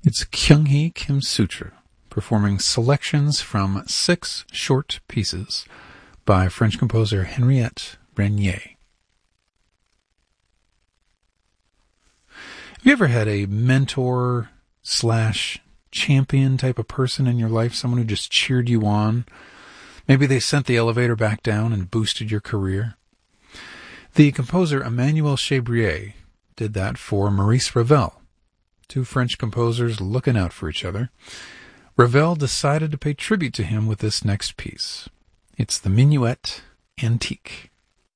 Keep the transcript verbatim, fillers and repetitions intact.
It's Kyung-hee Kim Sutra performing selections from six short pieces by French composer Henriette Renier. Have you ever had a mentor slash champion type of person in your life, someone who just cheered you on? Maybe they sent the elevator back down and boosted your career. The composer Emmanuel Chabrier did that for Maurice Ravel, two French composers looking out for each other. Ravel decided to pay tribute to him with this next piece. It's the Minuet Antique.